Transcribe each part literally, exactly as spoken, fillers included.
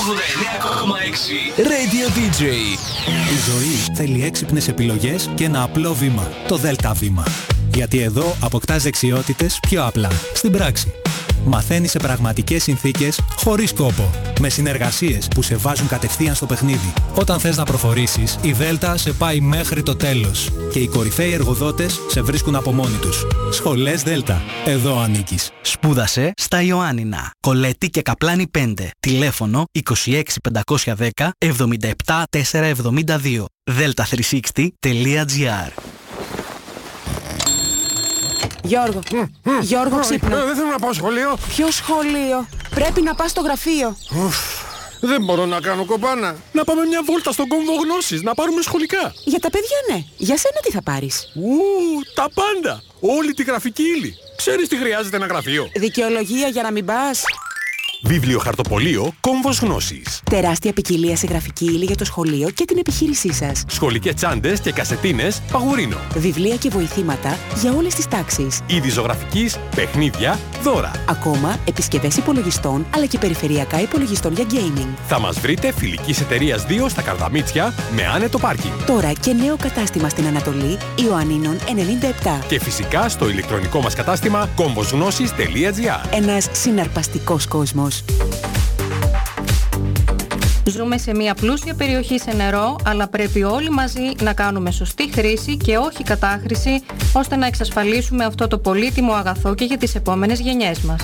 ογδόντα εννέα κόμμα έξι Radio ντι τζέι. Η ζωή θέλει έξυπνες επιλογές και ένα απλό βήμα. Το Δέλτα βήμα. Γιατί εδώ αποκτάς δεξιότητες πιο απλά, στην πράξη. Μαθαίνεις σε πραγματικές συνθήκες, χωρίς κόπο. Με συνεργασίες που σε βάζουν κατευθείαν στο παιχνίδι. Όταν θες να προχωρήσεις, η Δέλτα σε πάει μέχρι το τέλος. Και οι κορυφαίοι εργοδότες σε βρίσκουν από μόνοι τους. Σχολές Δέλτα. Εδώ ανήκεις. Σπούδασε στα Ιωάννινα. Κολέτη και Καπλάνη πέντε. Τηλέφωνο είκοσι έξι πεντακόσια δέκα εβδομήντα επτά τετρακόσια εβδομήντα δύο. δέλτα τριακόσια εξήντα τελεία τζι άρ. Γιώργο, mm, mm, Γιώργο, ξύπνα. Δεν θέλω να πάω σχολείο. Ποιο σχολείο? Πρέπει να πας στο γραφείο. Ουφ, δεν μπορώ να κάνω κομπάνα. Να πάμε μια βόλτα στον κόμβο γνώσης, να πάρουμε σχολικά. Για τα παιδιά ναι. Για σένα τι θα πάρεις? Ου, τα πάντα. Όλη τη γραφική ύλη. Ξέρεις τι χρειάζεται ένα γραφείο? Δικαιολογία για να μην πας? Βίβλιο χαρτοπολείο Κόμβος Γνώσης. Τεράστια ποικιλία σε γραφική ύλη για το σχολείο και την επιχείρησή σας. Σχολικές τσάντες και κασετίνες Παγουρίνο. Βιβλία και βοηθήματα για όλες τις τάξεις. Είδη ζωγραφικής, παιχνίδια, δώρα. Ακόμα επισκευές υπολογιστών αλλά και περιφερειακά υπολογιστών για gaming. Θα μας βρείτε φιλικής εταιρείας δύο στα Καρδαμίτσια με άνετο πάρκινγκ. Τώρα και νέο κατάστημα στην Ανατολή Ιωαννίνων ενενήντα επτά. Και φυσικά στο ηλεκτρονικό μας κατάστημα κόμβοσγνώσης τελεία τζι άρ. Ένας συναρπαστικός κόσμος. Ζούμε σε μια πλούσια περιοχή σε νερό, αλλά πρέπει όλοι μαζί να κάνουμε σωστή χρήση και όχι κατάχρηση, ώστε να εξασφαλίσουμε αυτό το πολύτιμο αγαθό και για τις επόμενες γενιές μας.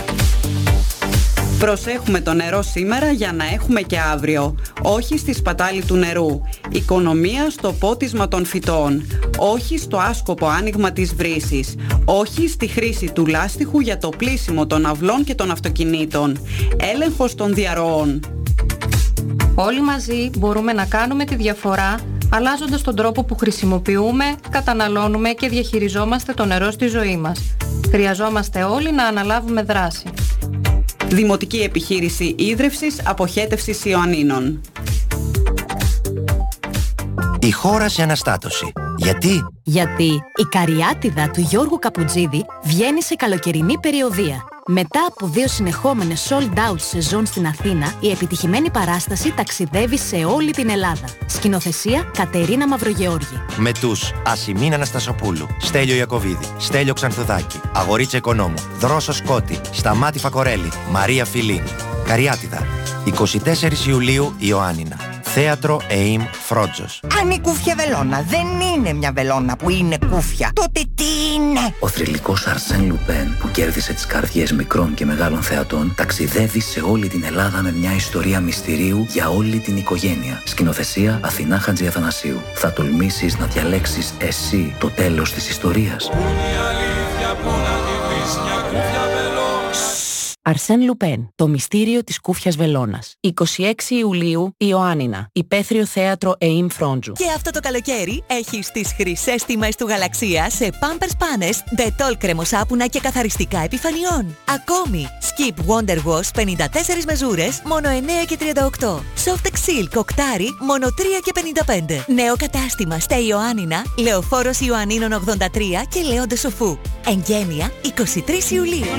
Προσέχουμε το νερό σήμερα για να έχουμε και αύριο. Όχι στη σπατάλη του νερού. Οικονομία στο πότισμα των φυτών. Όχι στο άσκοπο άνοιγμα της βρύσης. Όχι στη χρήση του λάστιχου για το πλύσιμο των αυλών και των αυτοκινήτων. Έλεγχος των διαρροών. Όλοι μαζί μπορούμε να κάνουμε τη διαφορά, αλλάζοντας τον τρόπο που χρησιμοποιούμε, καταναλώνουμε και διαχειριζόμαστε το νερό στη ζωή μας. Χρειαζόμαστε όλοι να αναλάβουμε δράση. Δημοτική Επιχείρηση Ίδρευσης Αποχέτευσης Ιωαννίνων. Η χώρα σε αναστάτωση. Γιατί? Γιατί η Καριάτιδα του Γιώργου Καπουτζίδη βγαίνει σε καλοκαιρινή περιοδεία. Μετά από δύο συνεχόμενες sold out σεζόν στην Αθήνα, η επιτυχημένη παράσταση ταξιδεύει σε όλη την Ελλάδα. Σκηνοθεσία Κατερίνα Μαυρογεώργη. Με τους Ασημίνα Αναστασοπούλου, Στέλιο Ιακωβίδη, Στέλιο Ξανθουδάκη, Αγορίτσα Οικονόμου, Δρόσο Σκότη, Σταμάτη Φακορέλη, Μαρία Φιλίνη. Καριάτιδα. εικοστή τέταρτη Ιουλίου Ιωάννινα. Θέατρο ΕΙΜ Φρότζος. Αν η κούφια βελόνα δεν είναι μια βελόνα που είναι κούφια, τότε τι είναι? Ο θρυλικός Αρσέν Λουπέν, που κέρδισε τις καρδιές μικρών και μεγάλων θεατών, ταξιδεύει σε όλη την Ελλάδα με μια ιστορία μυστηρίου για όλη την οικογένεια. Σκηνοθεσία Αθηνά Χατζιαθανασίου. Θα τολμήσεις να διαλέξεις εσύ το τέλος της ιστορίας? Πού είναι η αλήθεια, πού να τη βρεις μια κούφια βελόνα? Αρσέν Λουπέν, το μυστήριο της κούφιας βελόνας. εικοστή έκτη Ιουλίου, Ιωάννινα. Υπαίθριο θέατρο ΕΙΜ Φρόντζου. Και αυτό το καλοκαίρι έχεις τις χρυσές τιμές του Γαλαξία σε Pampers Panes, Dettol κρεμοσάπουνα και καθαριστικά επιφανειών. Ακόμη, Skip Wonder Wash πενήντα τέσσερις μεζούρες, μόνο εννέα και τριάντα οκτώ. Softex Silk Οκτάρι, μόνο τρία και πενήντα πέντε. Νέο κατάστημα στα Ιωάννινα, Λεωφόρος Ιωαννίνων ογδόντα τρία και Λέοντε Σοφού. Εγγένεια εικοστή τρίτη Ιουλίου.